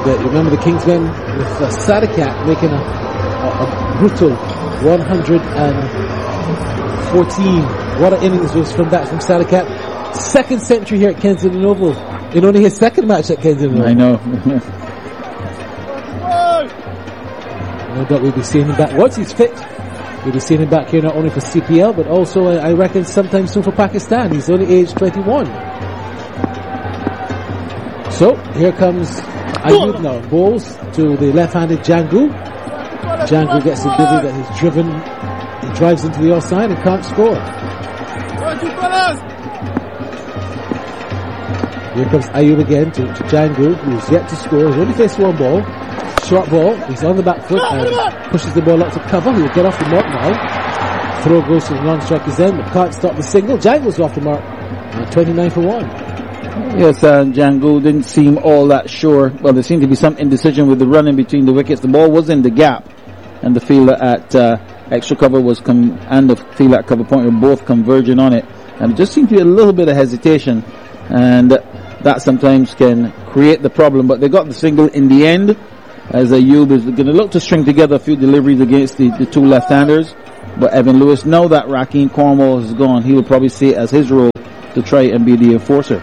And remember the Kingsmen with Sadakat making a brutal 114. What an innings was from Sadakat. Second century here at Kensington Oval in only his second match at Kensington Oval. I know. No doubt we'll be seeing him back once he's fit. We'll be seeing him back here not only for CPL but also I reckon sometime soon for Pakistan. He's only aged 21. So here comes Ayub now. Balls to the left-handed Django. Django gets the delivery that he's driven. He drives into the offside and can't score. Here comes Ayub again to Django, who's yet to score. He's only faced one ball. Short ball. He's on the back foot and pushes the ball out to cover. He'll get off the mark now. Throw goes to the non-striker's end, but can't stop the single. Django's off the mark. 29 for 1. Yes, Django didn't seem all that sure. Well, there seemed to be some indecision with the running between the wickets. The ball was in the gap, and the fielder at extra cover and the fielder at cover point were both converging on it. And it just seemed to be a little bit of hesitation, and that sometimes can create the problem. But they got the single in the end, as Ayub is going to look to string together a few deliveries against the two left-handers. But Evan Lewis, now that Raheem Cornwall is gone, he will probably see it as his role to try and be the enforcer.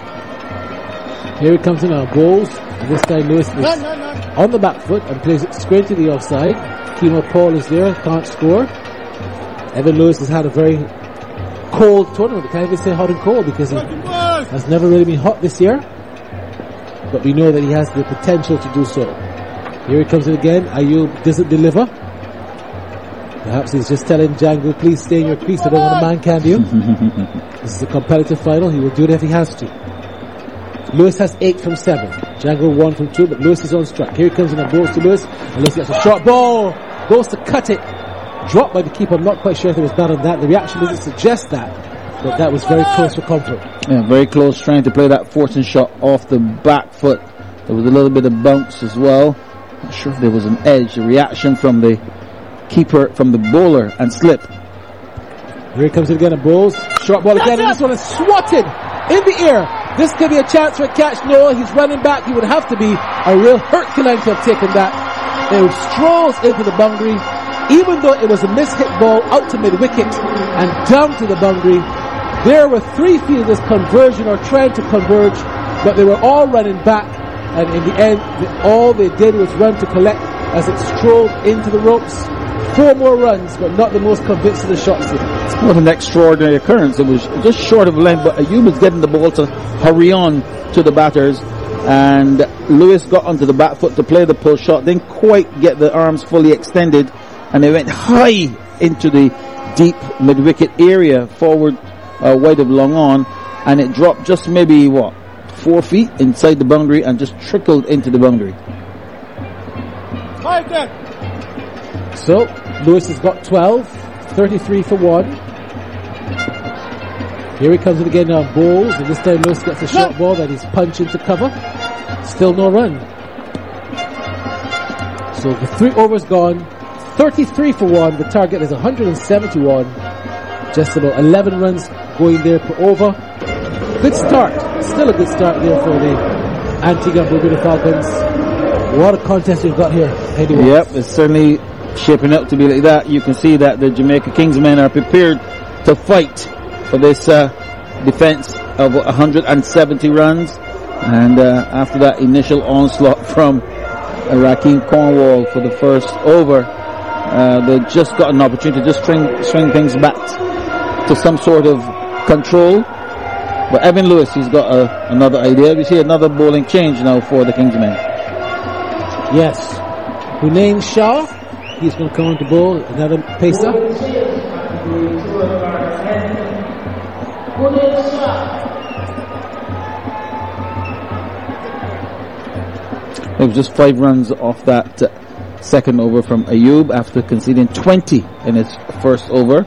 Here it comes in our balls, and this time Lewis is on the back foot and plays it straight to the offside. Kimo Paul is there, can't score. Evan Lewis has had a very cold tournament. I can't even say hot and cold because he has never really been hot this year. But we know that he has the potential to do so. Here he comes in again. Ayub doesn't deliver. Perhaps he's just telling Django, please stay in your crease. I don't want a man can you. This is a competitive final. He will do it if he has to. Lewis has 8 from 7. Django 1 from 2, but Lewis is on strike. Here he comes in and balls to Lewis. And Lewis gets a short ball. Goes to cut it. Dropped by the keeper. I'm not quite sure if it was bad on that. The reaction doesn't suggest that. But that was very close for comfort. Yeah, very close, trying to play that forcing shot off the back foot. There was a little bit of bounce as well. Not sure if there was an edge. The reaction from the keeper, from the bowler, and slip. Here he comes in again and bowls. Short ball again, and this one is swatted in the air. This could be a chance for a catch. No, he's running back. He would have to be a real Herculean to have taken that. It strolls into the boundary. Even though it was a mishit ball out to mid-wicket and down to the boundary, there were 3 fielders converging or trying to converge, but they were all running back, and in the end, all they did was run to collect as it strolled into the ropes. 4 more runs, but not the most convincing of shots here. What an extraordinary occurrence. It was just short of length, but Ayub was getting the ball to hurry on to the batters, and Lewis got onto the back foot to play the pull shot, didn't quite get the arms fully extended, and they went high into the deep mid-wicket area, forward wide of long on, and it dropped just maybe 4 feet inside the boundary and just trickled into the boundary. So Lewis has got 12, 33 for 1. Here he comes in again now, balls, and this time Lewis gets a short ball that he's punching to cover. Still no run. So the 3 overs gone, 33 for 1. The target is 171. Just about 11 runs going there per over. Good start. Still a good start there for the Antigua and Barbuda Falcons. What a contest we've got here. Anyway. Yep, it's certainly shaping up to be like that. You can see that the Jamaica Kingsmen are prepared to fight for this defense of 170 runs. And after that initial onslaught from Raheem Cornwall for the first over, they just got an opportunity to just swing things back to some sort of control. But Evan Lewis, he's got another idea. We see another bowling change now for the Kingsmen. Yes. Hunain Shah, he's going to come on to bowl, another pacer. It was just 5 runs off that second over from Ayub after conceding 20 in his first over.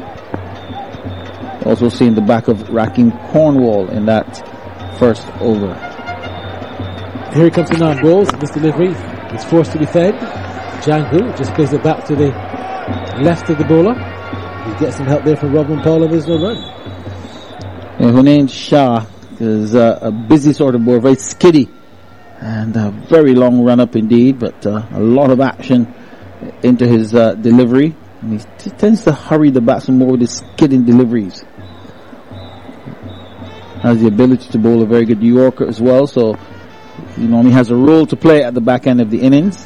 Also seeing the back of Raheem Cornwall in that first over. Here he comes in on balls. This delivery is forced to defend. Django just plays it back to the left of the bowler. He gets some help there from Robin Paul, and there's no run. Hunain Shah is a busy sort of bowler, very skiddy. And a very long run up indeed, but a lot of action into his delivery. And he tends to hurry the batsman more with his skidding deliveries. Has the ability to bowl a very good Yorker as well, so he normally has a role to play at the back end of the innings.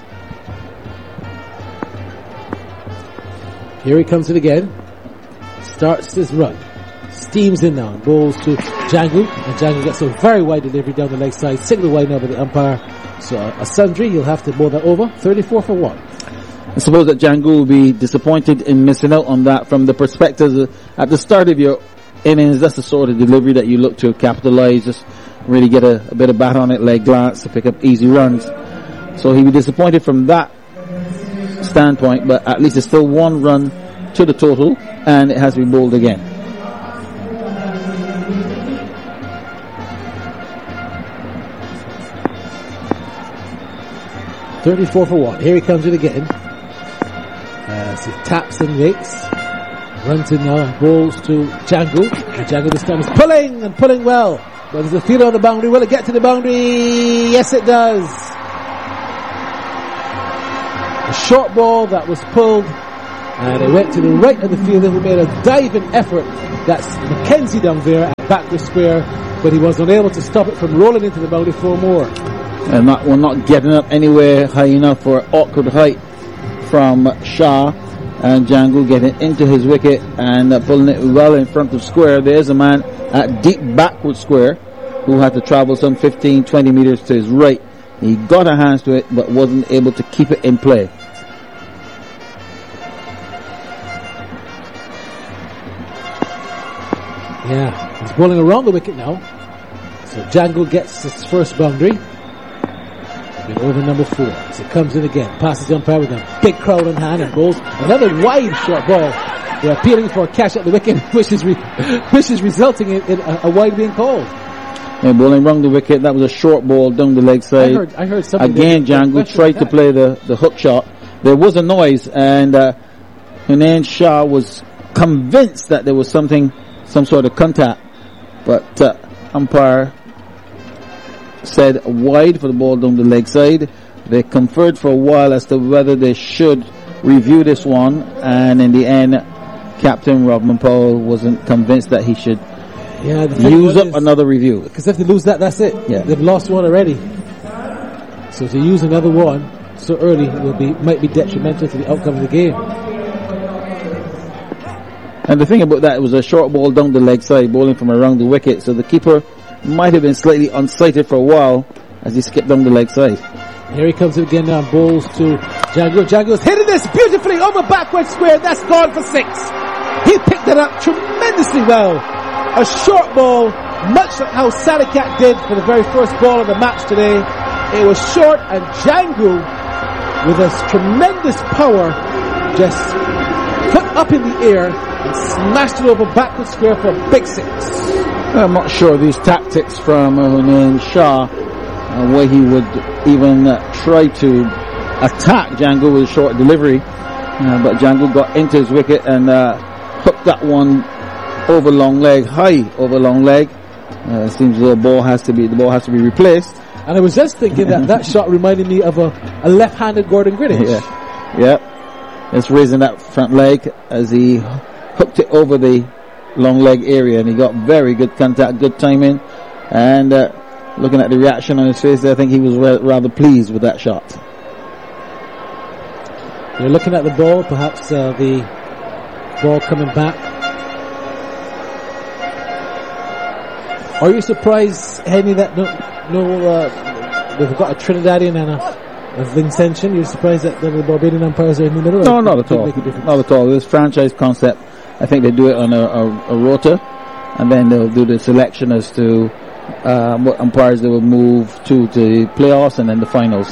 Here he comes in again. Starts his run. Steams in now. Bowls to Django. And Django gets a very wide delivery down the leg side. Signal wide now by the umpire. So a sundry. He'll have to bowl that over. 34 for 1. I suppose that Django will be disappointed in missing out on that from the perspective at the start of your innings. That's the sort of delivery that you look to capitalize. Just really get a bit of bat on it, leg glance to pick up easy runs. So he'll be disappointed from that standpoint, but at least it's still 1 run to the total, and it has to be bowled again. $34 for 1. Here he comes in again. As he taps and makes. Runs in now and bowls to Django. And Django this time is pulling well. But there's a fielder on the boundary. Will it get to the boundary? Yes, it does. A short ball that was pulled, and it went to the right of the fielder, who made a diving effort. That's Mackenzie down there at backward square, but he was unable to stop it from rolling into the boundary for more. And that one not getting up anywhere high enough for awkward height from Shah, and Django getting into his wicket and pulling it well in front of square. There's a man at deep backward square who had to travel some 15-20 meters to his right. He got a hands to it but wasn't able to keep it in play. Yeah, he's bowling around the wicket now. So Django gets his first boundary. And over number 4. So it comes in again. Passes the umpire with a big crowd on hand and bowls another wide short ball. They're appealing for a catch at the wicket, which is resulting in a wide being called. Yeah, bowling around the wicket. That was a short ball down the leg side. I heard something. Again, Django tried to play the hook shot. There was a noise, and Hunain Shah was convinced that there was some sort of contact, but umpire said wide for the ball down the leg side. They conferred for a while as to whether they should review this one, and in the end, Captain Rodman Powell wasn't convinced that he should use up another review. Because if they lose that, that's it. Yeah. They've lost one already. So to use another one so early might be detrimental to the outcome of the game. And the thing about that, it was a short ball down the leg side, bowling from around the wicket, so the keeper might have been slightly unsighted for a while as he skipped down the leg side. Here he comes again now and bowls to Django. Django's hitting this beautifully over backward square. That's gone for 6. He picked it up tremendously well. A short ball, much like how Salikat did for the very first ball of the match today. It was short, and Django, with his tremendous power, just put up in the air and smashed it over backward square for a big 6. I'm not sure of these tactics from Hunain Shah, where he would even try to attack Django with a short delivery, but Django got into his wicket and hooked that one over long leg, high over long leg. It seems the ball has to be replaced. And I was just thinking that shot reminded me of a left-handed Gordon Greenwich. Yeah. It's raising that front leg as he hooked it over the long leg area, and he got very good contact, good timing, and looking at the reaction on his face there, I think he was rather pleased with that shot. You're looking at the ball, perhaps the ball coming back. Are you surprised, Henry, that we've got a Trinidadian and a Vincentian? You're surprised that the Barbadian umpires are in the middle? No, not at all. Not at all. This franchise concept, I think they do it on a rota, and then they'll do the selection as to what umpires they will move to the playoffs and then the finals.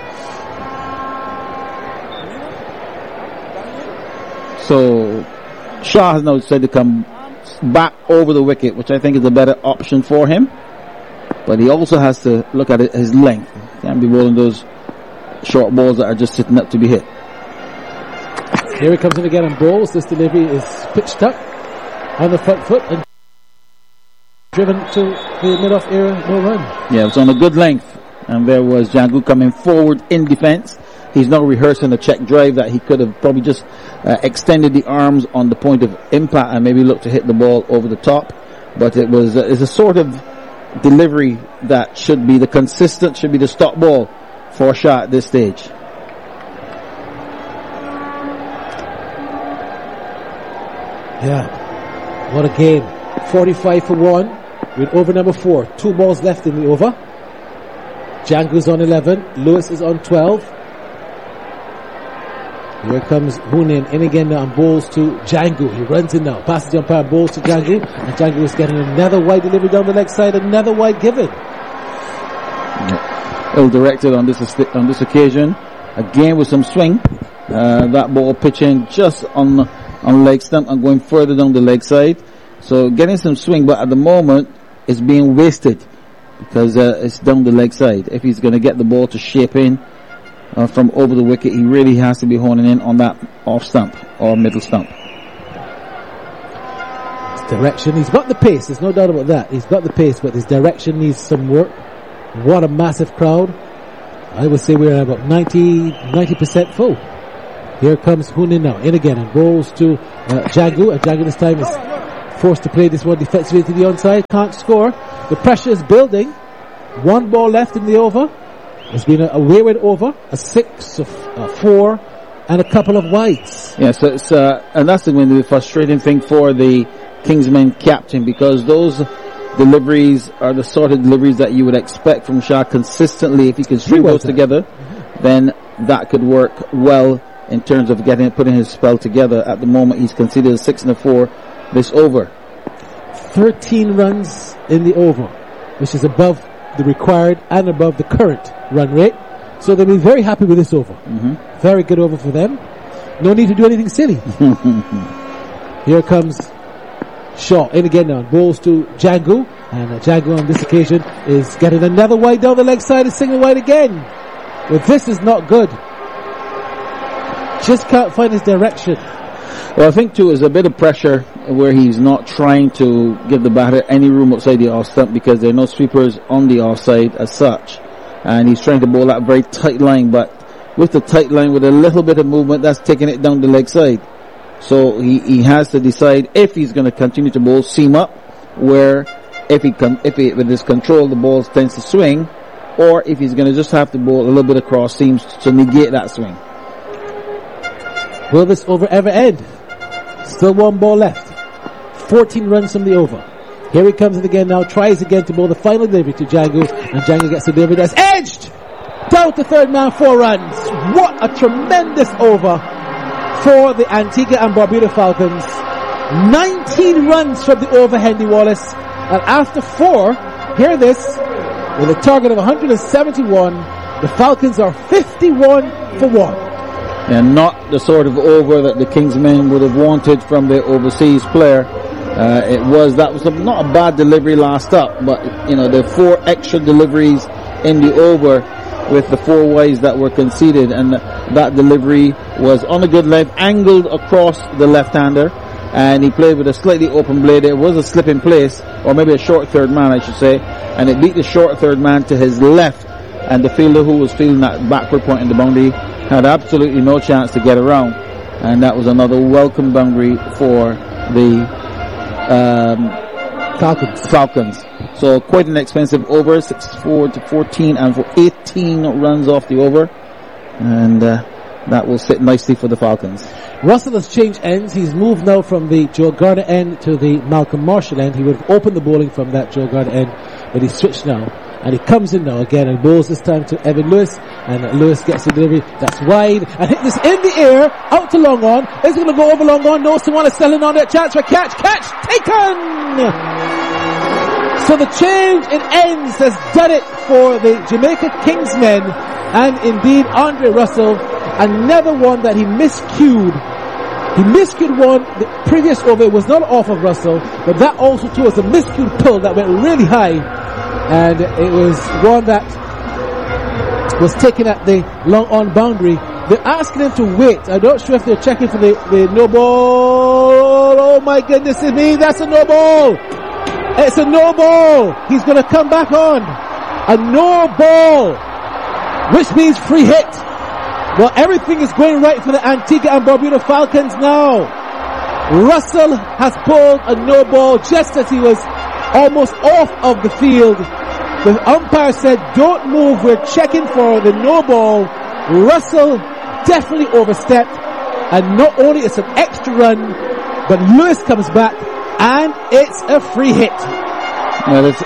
So Shah has now decided to come back over the wicket, which I think is a better option for him, but he also has to look at his length. Can't be bowling those short balls that are just sitting up to be hit. Here he comes in again and bowls. This delivery is pitched up on the front foot and driven to the mid-off area, no run. Yeah, it was on a good length. And there was Django coming forward in defense. He's now rehearsing a check drive that he could have probably just extended the arms on the point of impact and maybe looked to hit the ball over the top. But it's a sort of delivery that should be the stop ball for Shah at this stage. Yeah, what a game. 45-1 with over number 4. 2 balls left in the over. Django's on 11. Lewis is on 12. Here comes Hunin in again now and balls to Django. He runs in now. Passes the umpire, balls to Django. And Django is getting another wide delivery down the leg side. Another wide given. Ill directed on this occasion. Again with some swing. That ball pitching just on leg stump and going further down the leg side. So getting some swing, but at the moment it's being wasted because it's down the leg side. If he's going to get the ball to shape in from over the wicket, he really has to be honing in on that off stump or middle stump. His direction, he's got the pace, there's no doubt about that. He's got the pace, but his direction needs some work. What a massive crowd. I would say we're about 90% full. Here comes Hunin now, in again, and rolls to Django, and Django this time is forced to play this one defensively to the onside, can't score. The pressure is building. 1 ball left in the over. It's been a wayward over, a 6, a 4, and a couple of wides. Yes, yeah, so and that's the frustrating thing for the Kingsmen captain, because those deliveries are the sort of deliveries that you would expect from Shah consistently. If he can string those together, then that could work well in terms of putting his spell together. At the moment, he's conceded a 6 and a 4 this over. 13 runs in the over, which is above the required and above the current run rate. So they'll be very happy with this over. Very good over for them. No need to do anything silly. Here comes Shaw in again now. Balls to Django. And Django on this occasion is getting another wide down the leg side. Is single wide again. Well, this is not good. Just can't find his direction. Well, I think too is a bit of pressure where he's not trying to give the batter any room outside the off stump because there are no sweepers on the offside as such, and he's trying to bowl that very tight line. But with the tight line, with a little bit of movement, that's taking it down the leg side. So he has to decide if he's going to continue to bowl seam up, where if with his control the ball tends to swing, or if he's going to just have to bowl a little bit of cross seams to negate that swing. Will this over ever end? Still 1 ball left. 14 runs from the over. Here he comes in again now. Tries again to bowl the final delivery to Django. And Django gets the delivery that's edged! Down to third man, 4 runs. What a tremendous over for the Antigua and Barbuda Falcons. 19 runs from the over, Henry Wallace. And after 4, hear this, with a target of 171, the Falcons are 51 for 1. And not the sort of over that the Kingsmen would have wanted from their overseas player. That was not a bad delivery last up, but there are 4 extra deliveries in the over with the 4 wides that were conceded, and that delivery was on a good length, angled across the left-hander, and he played with a slightly open blade. It was a slip in place, or maybe a short third man I should say, and it beat the short third man to his left, and the fielder who was fielding that backward point in the boundary had absolutely no chance to get around, and that was another welcome boundary for the Falcons. So quite an expensive over, 6-4 to 14, and for 18 runs off the over, and that will sit nicely for the Falcons. Russell has changed ends. He's moved now from the Joe Gardner end to the Malcolm Marshall end. He would have opened the bowling from that Joe Gardner end, but he switched now. And he comes in now again and bowls this time to Evan Lewis, and Lewis gets the delivery that's wide and hit this in the air out to long on. Is going to go over long on. No, someone is selling on that chance for catch taken. So the change in ends has done it for the Jamaica Kingsmen, and indeed Andre Russell, another one that he miscued. He miscued one. The previous over, it was not off of Russell, but that also too was a miscued pull that went really high. And it was one that was taken at the long on boundary. They're asking him to wait. I'm not sure if they're checking for the no ball. Oh my goodness me, that's a no ball. It's a no ball. He's going to come back on. a no ball, which means free hit. Well, everything is going right for the Antigua and Barbuda Falcons now. Russell has pulled a no ball just as he was almost off of the field. The umpire said, don't move, we're checking for the no ball. Russell definitely overstepped, and not only it's an extra run, but Lewis comes back and it's a free hit. Well, it's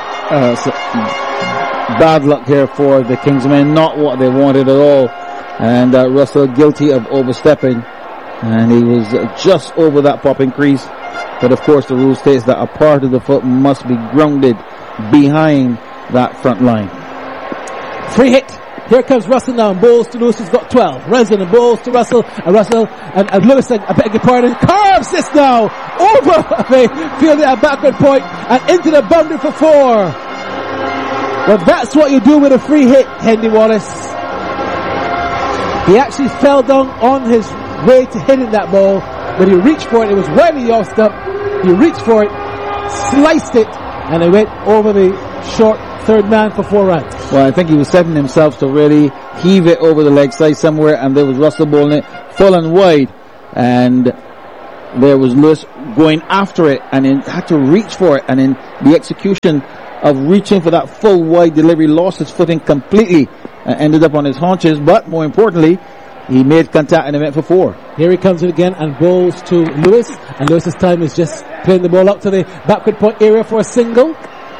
bad luck here for the Kingsmen, not what they wanted at all. And Russell guilty of overstepping, and he was just over that popping crease. But of course the rule states that a part of the foot must be grounded behind that front line. Free hit. Here comes Russell now, and bowls to Lewis, who's got 12. Russell and bowls to Russell, and Lewis, I beg your pardon, carves this now over the field at a backward point and into the boundary for 4. Well, that's what you do with a free hit, Henry Wallace. He actually fell down on his way to hitting that ball, but he reached for it. It was widely off stump. He reached for it, sliced it, and it went over the short third man for 4 runs. Well, I think he was setting himself to really heave it over the leg side somewhere, and there was Russell bowling it full and wide, and there was Lewis going after it, and he had to reach for it, and in the execution of reaching for that full wide delivery, lost his footing completely, ended up on his haunches, but more importantly, he made contact and it went for 4. Here he comes in again and bowls to Lewis, and Lewis's time is just playing the ball up to the backward point area for a single.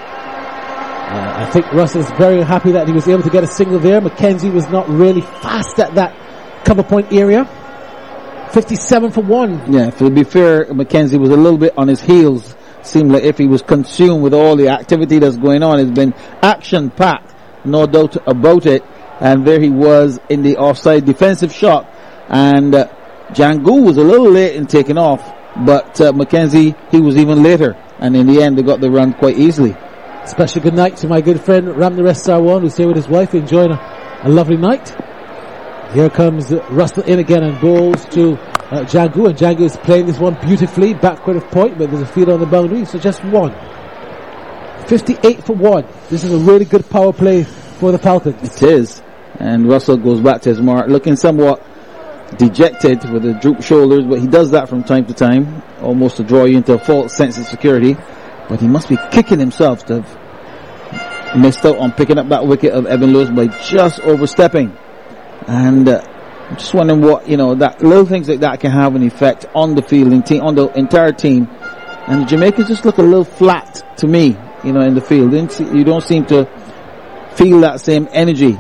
I think Russell is very happy that he was able to get a single there. Mackenzie was not really fast at that cover point area. 57 for 1. Yeah, to be fair, Mackenzie was a little bit on his heels. Seemed like if he was consumed with all the activity that's going on. It's been action-packed, no doubt about it. And there he was in the offside defensive shot. And Django was a little late in taking off, but Mackenzie, he was even later. And in the end, they got the run quite easily. Special good night to my good friend Ramnaresh Sarwan, who's here with his wife enjoying a lovely night. Here comes Russell in again and bowls to Django, and Django is playing this one beautifully, backward of point, but there's a field on the boundary, so just 1. 58 for 1. This is a really good power play for the Falcons. It is. And Russell goes back to his mark, looking somewhat dejected with the drooped shoulders, but he does that from time to time, almost to draw you into a false sense of security. But he must be kicking himself to have missed out on picking up that wicket of Evan Lewis by just overstepping. And I'm just wondering what, that little things like that can have an effect on the fielding team, on the entire team. And the Jamaicans just look a little flat to me, in the field. You don't seem to feel that same energy.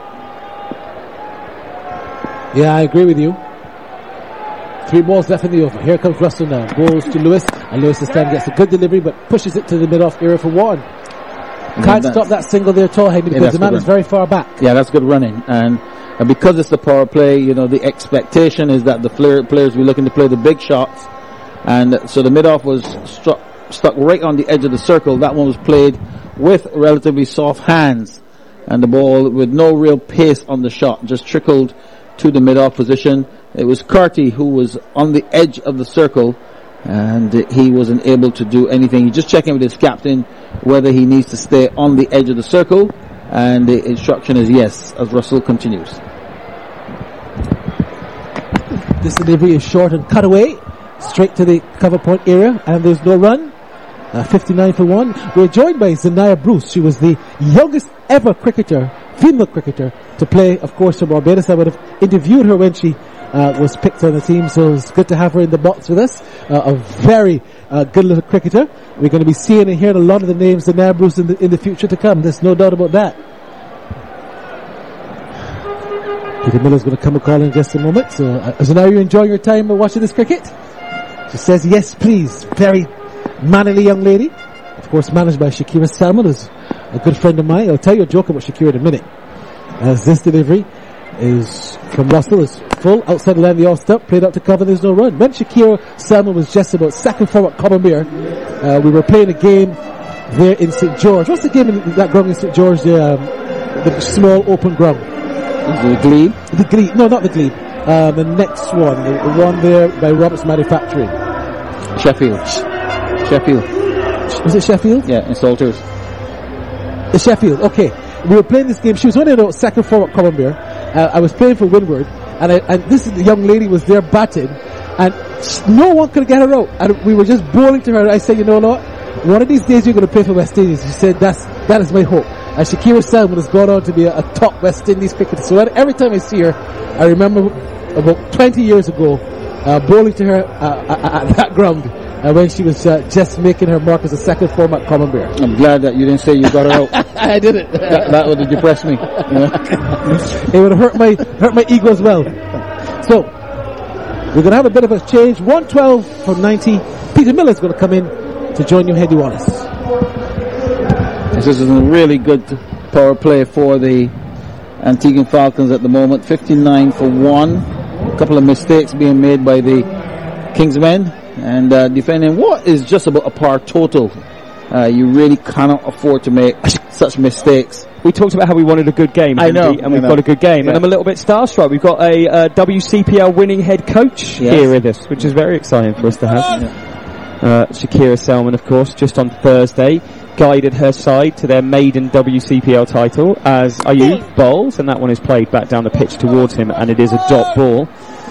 Yeah, I agree with you. 3 balls left in the over. Here comes Russell now. Balls to Lewis, and Lewis this time gets a good delivery, but pushes it to the mid-off area for 1. Can't stop that single there at all, Henry, because the man is very far back. Yeah, that's good running. And because it's the power play, the expectation is that the players will be looking to play the big shots. And so the mid-off was stuck right on the edge of the circle. That one was played with relatively soft hands. And the ball with no real pace on the shot, just trickled to the mid-off position. It was Carty who was on the edge of the circle, and he wasn't able to do anything. He's just checking with his captain whether he needs to stay on the edge of the circle, and the instruction is yes, as Russell continues. This delivery is short and cut away, straight to the cover point area, and there's no run. 59 for 1. We're joined by Zanaya Bruce. She was the youngest ever female cricketer, to play, of course, for Barbados. I would have interviewed her when she was picked on the team, so it's good to have her in the box with us. A very good little cricketer. We're going to be seeing and hearing a lot of the names of Zanaya Bruce in the future to come. There's no doubt about that. Peter Miller's going to come a call in just a moment. So, Zanaya, are you enjoying your time watching this cricket? She says yes, please. Very mannerly young lady, of course managed by Shakira Salmon, who's a good friend of mine. I'll tell you a joke about Shakira in a minute. As this delivery is from Russell, is full outside the line, the off stump, played out to cover, there's no run. When Shakira Salmon was just about second form at Combermere, we were playing a game there in St. George. What's the game in that ground in St. George, the small open ground? The Glebe? The Glebe, no, not the Glebe. The next one, the one there by Roberts Manufacturing. Sheffield. Was it Sheffield? Yeah, in Salters. Sheffield, okay. we were playing this game. She was only in a second forward Colombier. I was playing for Windward, and this young lady was there batting, and no one could get her out. And we were just bowling to her. I said, you know what? One of these days you're going to play for West Indies. She said, that is my hope. And Shakira Salmon has gone on to be a top West Indies cricketer. So every time I see her, I remember about 20 years ago, bowling to her at that ground when she was just making her mark as a second format common bear. I'm glad that you didn't say you got her out. I didn't. That would have depressed me. It would have hurt my ego as well. So we're going to have a bit of a change. 112 from 90. Peter Miller's going to come in to join you, Hedy Wallace. This is a really good power play for the Antiguan Falcons at the moment. 59 for 1. A couple of mistakes being made by the Kingsmen, and defending what is just about a par total. You really cannot afford to make such mistakes. We talked about how we wanted a good game, I know, and we've got a good game. Yeah. And I'm a little bit starstruck. We've got a WCPL winning head coach here with us, which is very exciting for us to have. Shakira Salmon, of course, just on Thursday guided her side to their maiden WCPL title as Ayub bowls, and that one is played back down the pitch towards him, and it is a dot ball.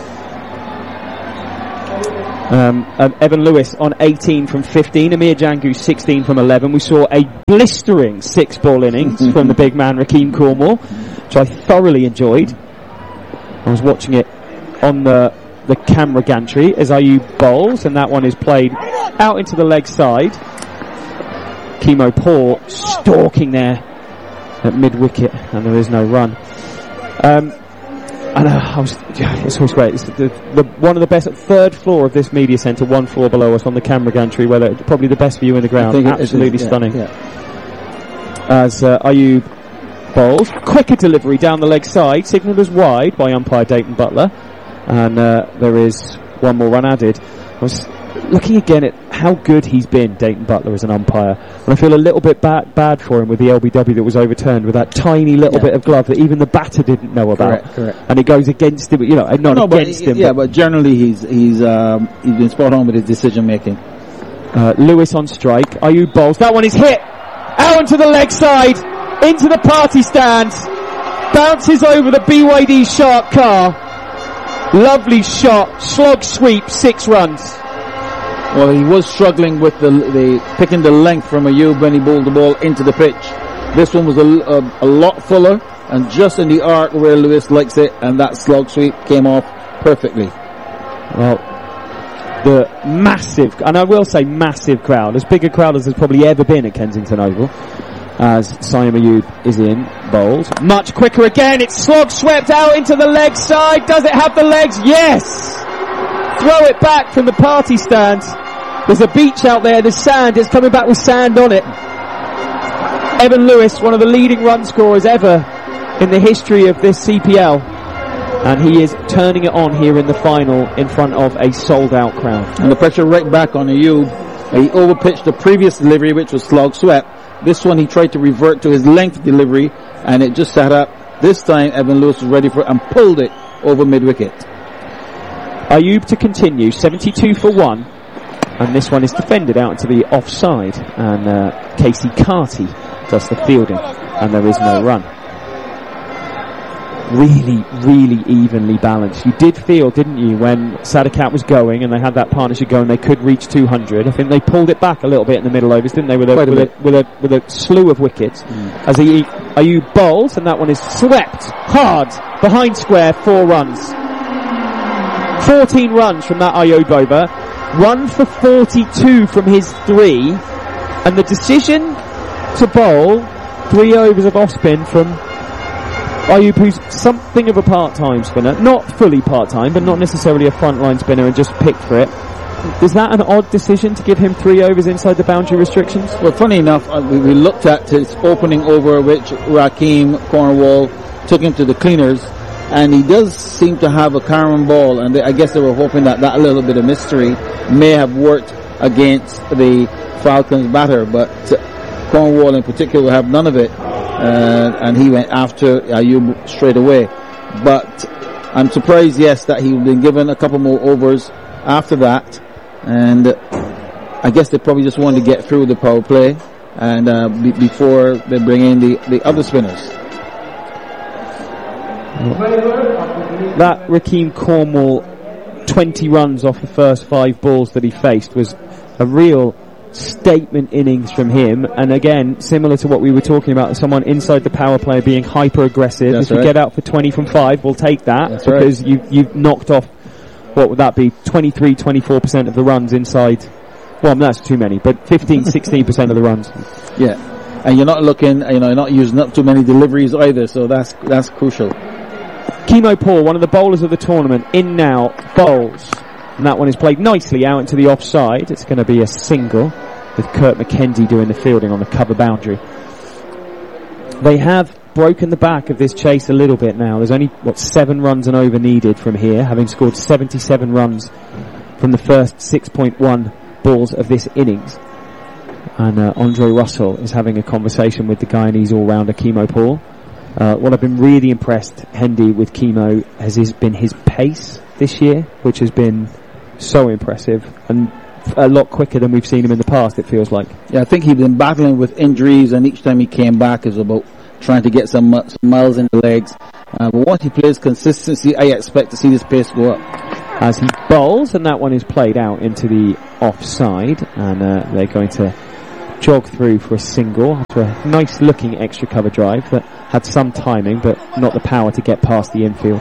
Evan Lewis on 18 from 15, Amir Jangu 16 from 11. We saw a blistering 6-ball innings from the big man Rakeem Cornwall, which I thoroughly enjoyed. I was watching it on the camera gantry as Ayub bowls, and that one is played out into the leg side. Kemo Paul stalking there at mid-wicket, and there is no run. It's always great. It's one of the best, third floor of this media centre, one floor below us on the camera gantry, where probably the best view in the ground. Absolutely stunning. As Ayub bowls, quicker delivery down the leg side, signalled as wide by umpire Dayton Butler, and there is one more run added. I was looking again at how good he's been, Dayton Butler, as an umpire, and I feel a little bit bad for him with the LBW that was overturned with that tiny little bit of glove that even the batter didn't know about. Correct. And it goes against him, but generally he's been spot on with his decision making. Lewis on strike. Ayub bowls. That one is hit out into the leg side, into the party stand, bounces over the BYD Shark car. Lovely shot, slog sweep, 6 runs. Well, he was struggling with the picking the length from Ayub when he bowled the ball into the pitch. This one was a lot fuller and just in the arc where Lewis likes it, and that slog sweep came off perfectly. Well, the massive, and I will say massive crowd, as big a crowd as there's probably ever been at Kensington Oval, as Saim Ayub is in, bowls. Much quicker again, it's slog swept out into the leg side. Does it have the legs? Yes! Throw it back from the party stand. There's a beach out there, there's sand, it's coming back with sand on it. Evan Lewis, one of the leading run scorers ever in the history of this CPL, and he is turning it on here in the final in front of a sold out crowd. And the pressure right back on Ayub. He overpitched the previous delivery, which was slog swept. This one he tried to revert to his length delivery, and it just sat up. This time Evan Lewis was ready for it and pulled it over mid-wicket. Ayub to continue, 72 for 1, and this one is defended out to the offside, and Casey Carty does the fielding, and there is no run. Really, really evenly balanced. You did feel, didn't you, when Sadakat was going and they had that partnership going, they could reach 200. I think they pulled it back a little bit in the middle overs, didn't they, with a slew of wickets. As Ayub bowls, and that one is swept hard behind square, 4 runs. 14 runs from that Ayub over, 1 for 42 from his 3, and the decision to bowl 3 overs of off spin from Ayub, who's something of a part-time spinner, not fully part-time, but not necessarily a front-line spinner, and just picked for it. Is that an odd decision to give him 3 overs inside the boundary restrictions? Well, funny enough, we looked at his opening over, which Rakeem Cornwall took him to the cleaners, and he does seem to have a Karen ball, and I guess they were hoping that little bit of mystery may have worked against the Falcons batter, but Cornwall in particular will have none of it, and he went after Ayub straight away. But I'm surprised, yes, that he's been given a couple more overs after that, and I guess they probably just wanted to get through the power play, and before they bring in the other spinners. That Rakeem Cornwall 20 runs off the first 5 balls that he faced was a real statement innings from him, and again, similar to what we were talking about, someone inside the power play being hyper aggressive. If we get out for 20 from 5, we'll take that, because you've knocked off, what would that be, 23-24% of the runs inside. Well, that's too many, but 15-16% of the runs. Yeah, and you're not looking, you're not using up too many deliveries either, so that's crucial. Kemo Paul, one of the bowlers of the tournament, in now, bowls. And that one is played nicely out into the offside. It's going to be a single, with Kurt McKenzie doing the fielding on the cover boundary. They have broken the back of this chase a little bit now. There's only, 7 runs and over needed from here, having scored 77 runs from the first 6.1 balls of this innings. And Andre Russell is having a conversation with the Guyanese all-rounder Kemo Paul. What I've been really impressed, Hendy, with Kemo has been his pace this year, which has been so impressive and a lot quicker than we've seen him in the past, it feels like. Yeah, I think he's been battling with injuries, and each time he came back is about trying to get some miles in the legs. But once he plays consistency, I expect to see this pace go up. As he bowls, and that one is played out into the offside, and they're going to jog through for a single after a nice looking extra cover drive that had some timing but not the power to get past the infield.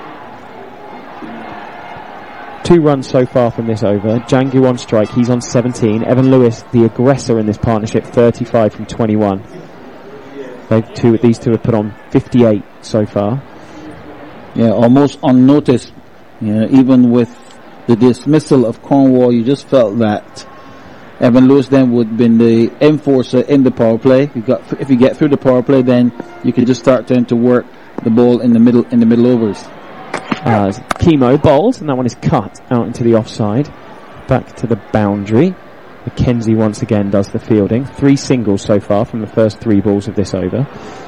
2 runs so far from this over. Jangu on strike, he's on 17. Evan Lewis, the aggressor in this partnership, 35 from 21. These two have put on 58 so far. Yeah, almost unnoticed. Even with the dismissal of Cornwall, you just felt that Evan Lewis then would have been the enforcer in the power play. If you get through the power play, then you can just start trying to work the ball in the middle overs. Kemo bowls, and that one is cut out into the offside. Back to the boundary. McKenzie once again does the fielding. 3 singles so far from the first 3 balls of this over.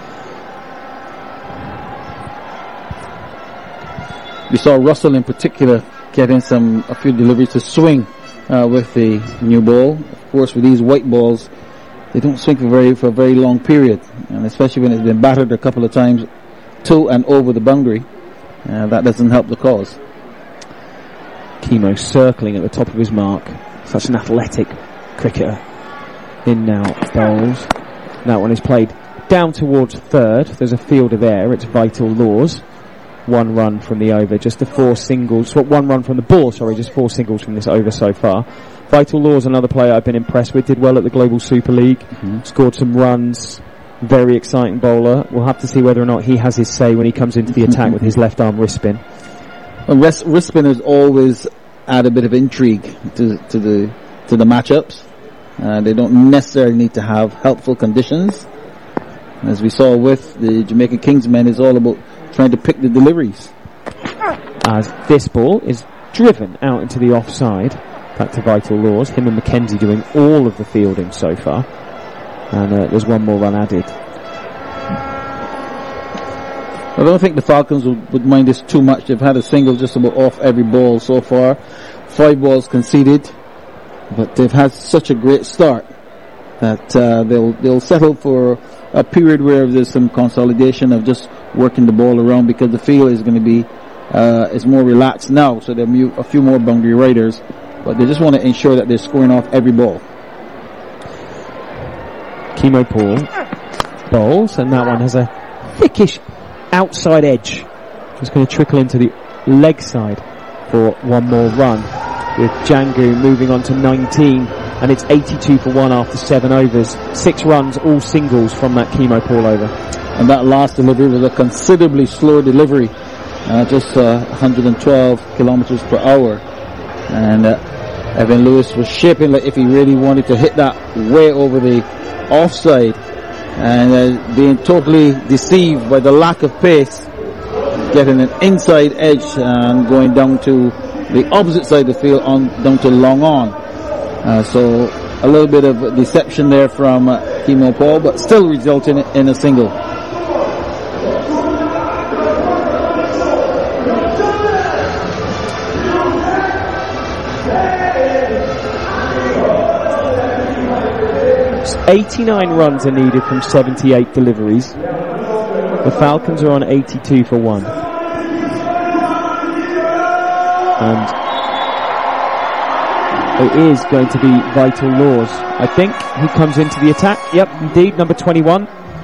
We saw Russell in particular getting a few deliveries to swing with the new ball. Of course, with these white balls, they don't swing for a very long period, and especially when it's been battered a couple of times to and over the boundary. That doesn't help the cause. Kemo circling at the top of his mark. Such an athletic cricketer. In now, bowls. That one is played down towards third. There's a fielder there. It's Vital Laws. 1 run from the over. Just the 4 singles. 1 run from the ball, just 4 singles from this over so far. Vital Laws, another player I've been impressed with. Did well at the Global Super League. Scored some runs. Very exciting bowler. We'll have to see whether or not he has his say when he comes into the attack with his left arm wrist spin. Well, wrist spinners always add a bit of intrigue to the matchups. They don't necessarily need to have helpful conditions. As we saw with the Jamaica Kingsmen, it's all about trying to pick the deliveries. As this ball is driven out into the offside, back to Vital Laws. Him and McKenzie doing all of the fielding so far. And there's 1 more run added. I don't think the Falcons would mind this too much. They've had a single just about off every ball so far. 5 balls conceded, but they've had such a great start that they'll settle for a period where there's some consolidation of just working the ball around, because the field is going to be is more relaxed now. So there are a few more boundary riders, but they just want to ensure that they're scoring off every ball. Kemo Paul bowls, and that one has a thickish outside edge. Just going to trickle into the leg side for 1 more run, with Jangu moving on to 19, and it's 82 for 1 after 7 overs. 6 runs, all singles from that Kemo Paul over. And that last delivery was a considerably slower delivery, just 112 kilometers per hour. And Evan Lewis was shaping like if he really wanted to hit that way over the offside, and being totally deceived by the lack of pace, getting an inside edge and going down to the opposite side of the field down to long on. So a little bit of deception there from Kemo Paul, but still resulting in a single. 89 runs are needed from 78 deliveries. The Falcons are on 82 for 1. And it is going to be Vital Laws, I think, who comes into the attack. Yep, indeed, number 21.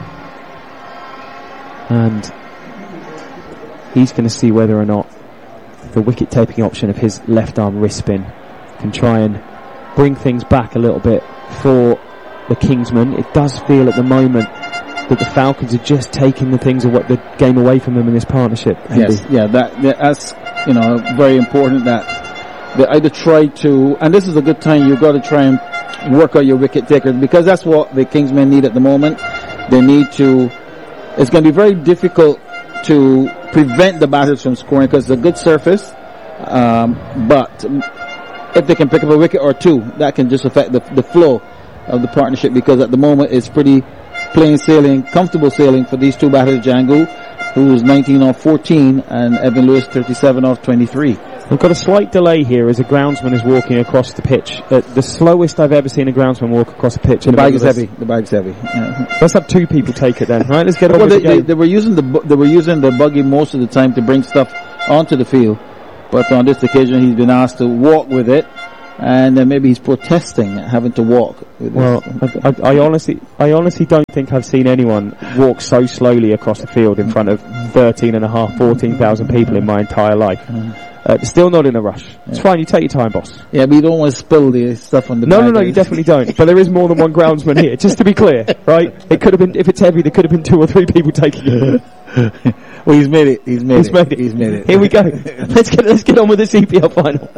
And he's going to see whether or not the wicket taping option of his left arm wrist spin can try and bring things back a little bit for the Kingsmen. It does feel at the moment that the Falcons are just taking the game away from them in this partnership. Yes, yeah, that's very important that they either try to, and this is a good time, you've got to try and work out your wicket takers, because that's what the Kingsmen need at the moment. They need to, it's going to be very difficult to prevent the batters from scoring because it's a good surface, but if they can pick up a wicket or two, that can just affect the flow of the partnership, because at the moment it's pretty plain sailing, comfortable sailing for these two batters, Django, who is 19 off 14, and Evan Lewis 37 off 23. We've got a slight delay here as a groundsman is walking across the pitch. The slowest I've ever seen a groundsman walk across the pitch. The bag is heavy. The bag's heavy. Yeah. Let's have two people take it then, right? Let's get on with the game. They were using the buggy most of the time to bring stuff onto the field, but on this occasion he's been asked to walk with it, and then maybe he's protesting having to walk with it. I honestly don't think I've seen anyone walk so slowly across the field in front of 14,000 people in my entire life. Still not in a rush. It's fine, you take your time, boss. Yeah, but you don't want to spill the stuff on the No, you definitely don't. But there is more than one groundsman here, just to be clear, right? It could have been, if it's heavy, there could have been 2 or 3 people taking it. Well, he's made it. He's made it. Here we go. Let's get on with the CPL final.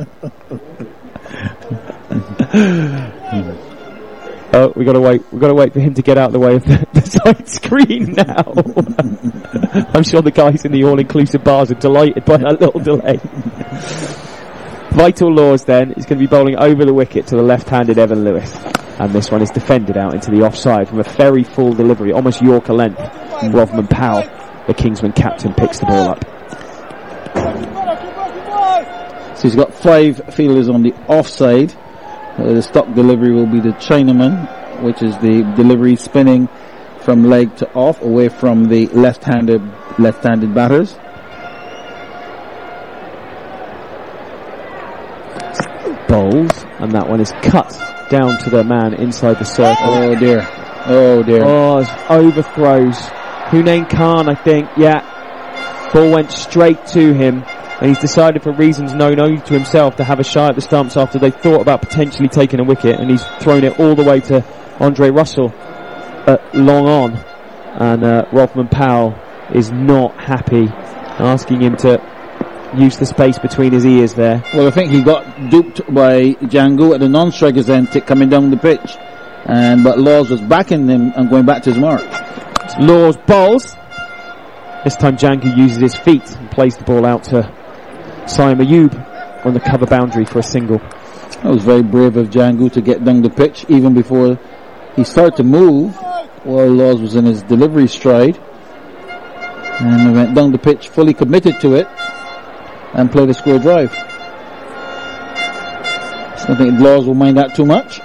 Oh, we gotta wait for him to get out of the way of the side screen now. I'm sure the guys in the all-inclusive bars are delighted by that little delay. Vital Laws then is going to be bowling over the wicket to the left-handed Evan Lewis, and this one is defended out into the offside from a very full delivery, almost Yorker length. Rovman Powell, the Kingsman captain, picks the ball up. So he's got 5 fielders on the offside. The stock delivery will be the Chinaman, which is the delivery spinning from leg to off, away from the left-handed batters. Bowls, and that one is cut down to the man inside the circle. Oh dear. Oh, it's overthrows. Hunain Khan, I think. Yeah. Ball went straight to him. And he's decided, for reasons known only to himself, to have a shy at the stumps after they thought about potentially taking a wicket, and he's thrown it all the way to Andre Russell long on. And Rovman Powell is not happy, asking him to use the space between his ears there. Well, I think he got duped by Django at the non-striker's end coming down the pitch, but Laws was backing him and going back to his mark. Laws bowls. This time Django uses his feet and plays the ball out to Saim Ayub on the cover boundary for a single. That was very brave of Django to get down the pitch even before he started to move, while Laws was in his delivery stride, and he went down the pitch fully committed to it and played a square drive. So I think Laws will mind that too much.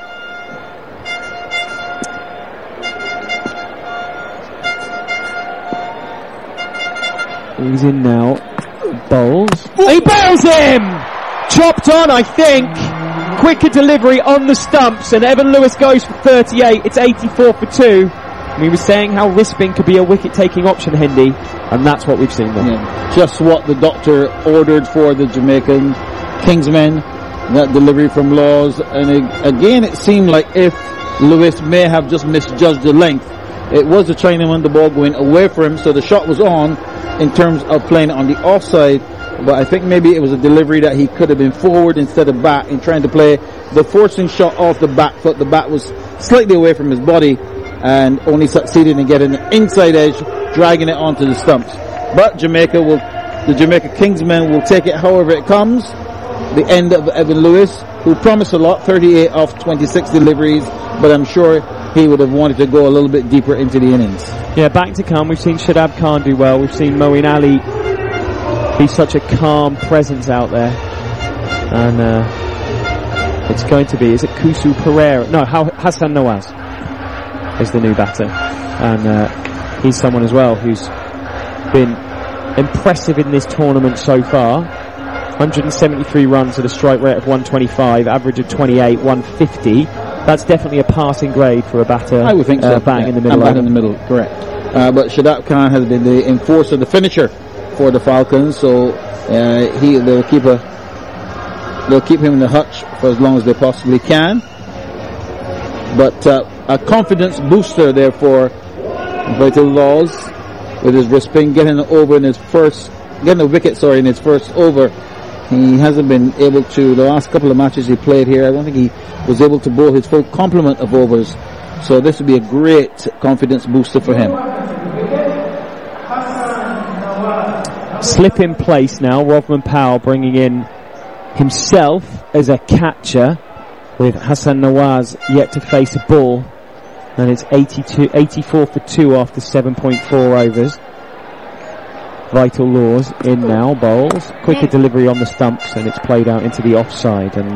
He's in now. Bowls. He bowls him! Chopped on, I think. Quicker delivery on the stumps, and Evan Lewis goes for 38. It's 84 for 2. We were saying how wrist spin could be a wicket-taking option, Hindi, and that's what we've seen there. Yeah, just what the doctor ordered for the Jamaican Kingsmen, that delivery from Laws. And again, it seemed like if Lewis may have just misjudged the length. It was the Chinaman, the ball going away from him, so the shot was on in terms of playing on the offside, but I think maybe it was a delivery that he could have been forward instead of back in trying to play the forcing shot off the back foot. The bat was slightly away from his body and only succeeded in getting an inside edge, dragging it onto the stumps. But the Jamaica Kingsmen will take it however it comes. The end of Evan Lewis, who promised a lot, 38 off 26 deliveries, but I'm sure he would have wanted to go a little bit deeper into the innings. Yeah, back to come. We've seen Shadab Khan do well. We've seen Moeen Ali be such a calm presence out there. And it's going to be, is it Kusu Pereira? No, Hassan Nawaz. is the new batter, and he's someone as well who's been impressive in this tournament so far. 173 runs at a strike rate of 125, average of 28, 150. That's definitely a passing grade for a batter. I would think so. Bang in the middle. Bang in the middle, correct. But Shadab Khan has been the enforcer, the finisher for the Falcons, so they'll keep him in the hutch for as long as they possibly can. But a confidence booster there for Vital Laws with his wrist spin, getting a wicket in his first over. He hasn't been able to, the last couple of matches he played here, I don't think he was able to bowl his full complement of overs. So this would be a great confidence booster for him. Slip in place now, Rovman Powell bringing in himself as a catcher, with Hassan Nawaz yet to face a ball, and it's 84 for 2 after 7.4 overs. Vital Laws in now, bowls. Quicker delivery on the stumps, and it's played out into the offside, and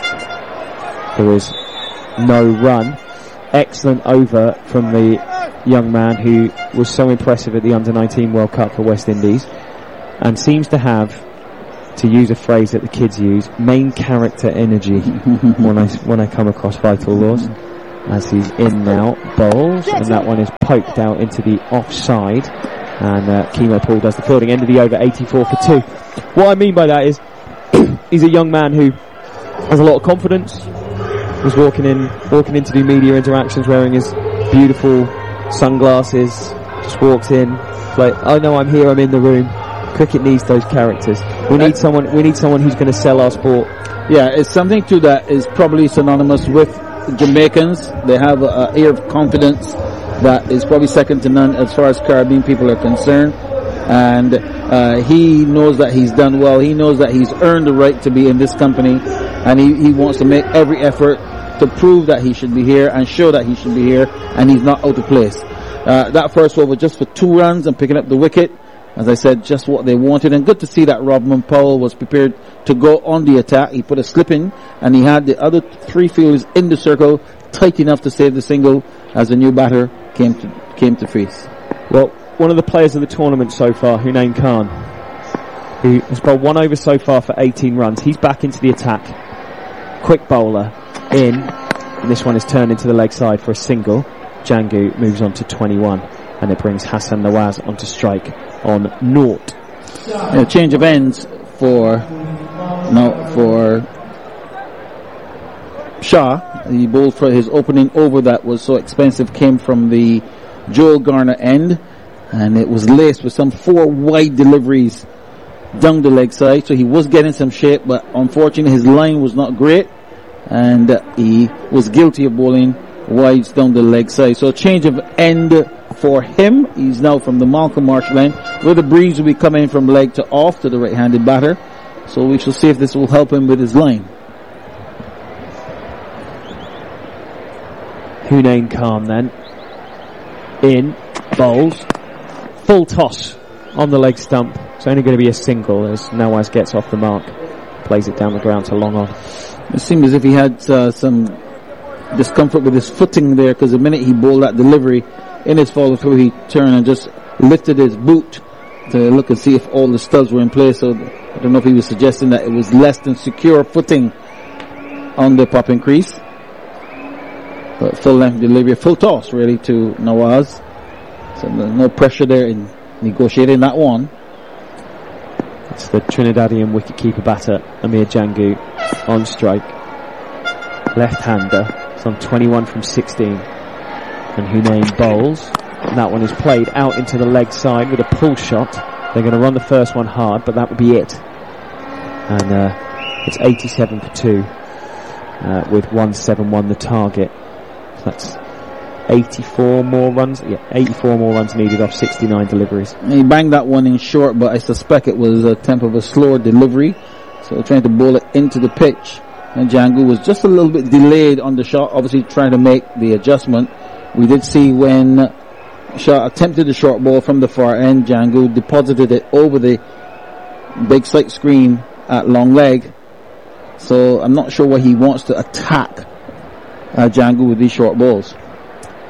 there is no run. Excellent over from the young man who was so impressive at the Under-19 World Cup for West Indies, and seems to have, to use a phrase that the kids use, main character energy when I come across Vital Laws. As he's in now, bowls, and that one is poked out into the offside. And Kemo Paul does the fielding. End of the over, 84 for 2. What I mean by that is he's a young man who has a lot of confidence. Was walking into the media interactions wearing his beautiful sunglasses. Just walks in, like, oh no, I'm here, I'm in the room. Cricket needs those characters. We need someone who's going to sell our sport. Yeah, it's something to that is probably synonymous with Jamaicans. They have an air of confidence that is probably second to none as far as Caribbean people are concerned, and he knows that he's done well. He knows that he's earned the right to be in this company, and he wants to make every effort to prove that he should be here and show that he should be here, and he's not out of place. That first over just for 2 runs and picking up the wicket, as I said, just what they wanted, and good to see that Rovman Powell was prepared to go on the attack. He put a slip in, and he had the other 3 fielders in the circle tight enough to save the single as the new batter came to face. Well, one of the players of the tournament so far, Hunain Khan, who has bowled 1 over so far for 18 runs. He's back into the attack. Quick bowler in, and this one is turned into the leg side for a single. Jangu moves on to 21, and it brings Hassan Nawaz onto strike on 0. Change of ends for Shah. He bowled for his opening over that was so expensive, came from the Joel Garner end, and it was laced with some 4 wide deliveries down the leg side, so he was getting some shape, but unfortunately his line was not great, and he was guilty of bowling wides down the leg side. So a change of end for him. He's now from the Malcolm Marsh line, where the breeze will be coming from leg to off to the right-handed batter, so we shall see if this will help him with his line. Hunain Khan then in, bowls, full toss on the leg stump. It's only going to be a single as Nawaz gets off the mark, plays it down the ground to long on. It seemed as if he had some discomfort with his footing there, because the minute he bowled that delivery in his follow through, he turned and just lifted his boot to look and see if all the studs were in place. So I don't know if he was suggesting that it was less than secure footing on the popping crease. But full length delivery, full toss really to Nawaz. So no pressure there in negotiating that one. It's the Trinidadian wicketkeeper batter Amir Jangu on strike. Left-hander. It's on 21 from 16. And Hunain bowls. And that one is played out into the leg side with a pull shot. They're going to run the first one hard, but that would be it. And it's 87 for 2 with 171 the target. That's 84 more runs. Yeah, 84 more runs needed off 69 deliveries. He banged that one in short, but I suspect it was a temp of a slower delivery. So trying to bowl it into the pitch. And Jangu was just a little bit delayed on the shot, obviously trying to make the adjustment. We did see when Shah attempted the short ball from the far end, Jangu deposited it over the big slate screen at long leg. So I'm not sure why he wants to attack Jangu with these short balls.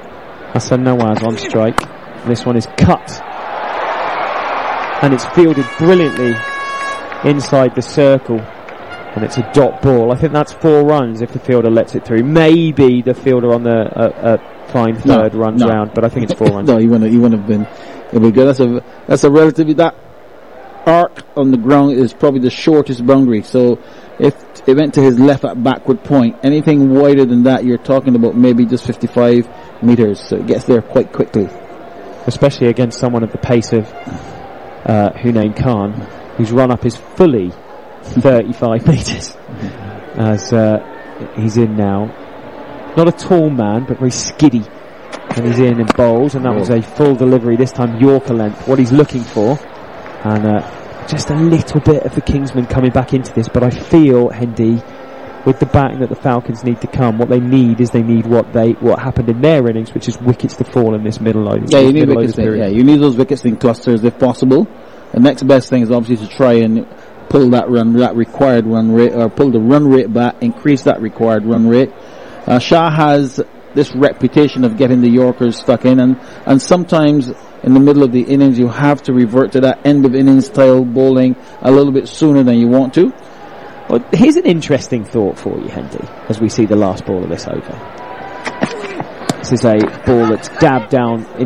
Hassan Nawaz on strike. This one is cut. And it's fielded brilliantly inside the circle. And it's a dot ball. I think that's 4 runs if the fielder lets it through. Maybe the fielder on the fine third runs round, but I think it's 4 runs. No, he wouldn't have been. It'll be good. That's a relatively, that arc on the ground is probably the shortest boundary. So if it went to his left at backward point, anything wider than that, you're talking about maybe just 55 meters. So it gets there quite quickly. Especially against someone at the pace of Hunayn Khan, whose run up is fully 35 metres as he's in now. Not a tall man, but very skiddy, and he's in and bowls, and that was a full delivery, this time Yorker length, what he's looking for. And just a little bit of the Kingsmen coming back into this, but I feel, Hendy, with the batting that the Falcons need to come, what they need is what happened in their innings, which is wickets to fall in this middle over. Yeah, you need wickets. You need those wickets in clusters if possible. The next best thing is obviously to try and pull that required run rate, or pull the run rate back, increase that required run rate. Shah has this reputation of getting the Yorkers stuck in, and sometimes in the middle of the innings you have to revert to that end of innings style bowling a little bit sooner than you want to. Well, here's an interesting thought for you, Hendy, as we see the last ball of this over. This is a ball that's dabbed down in